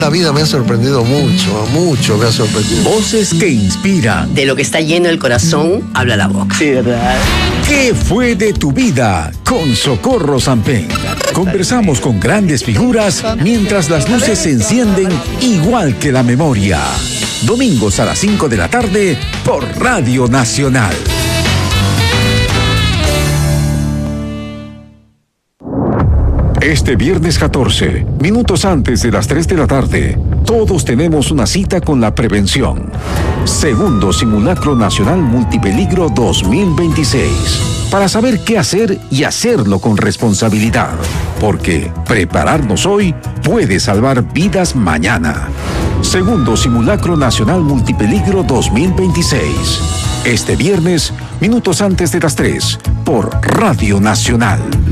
La vida me ha sorprendido mucho, mucho me ha sorprendido. Voces que inspiran. De lo que está lleno el corazón, habla la boca. Sí, ¿verdad? ¿Qué fue de tu vida? Con Socorro Sampen. Conversamos con grandes figuras mientras las luces se encienden igual que la memoria. Domingos a las 5 de la tarde por Radio Nacional. Este viernes 14, minutos antes de las 3 de la tarde, todos tenemos una cita con la prevención. Segundo Simulacro Nacional Multipeligro 2026. Para saber qué hacer y hacerlo con responsabilidad. Porque prepararnos hoy puede salvar vidas mañana. Segundo Simulacro Nacional Multipeligro 2026. Este viernes, minutos antes de las 3, por Radio Nacional.